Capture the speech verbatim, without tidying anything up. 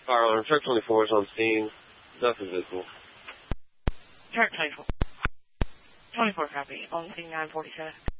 Fire alarm. Truck twenty-four is on scene. Nothing visible. Truck twenty-four. twenty-four copy. On scene nine forty-seven.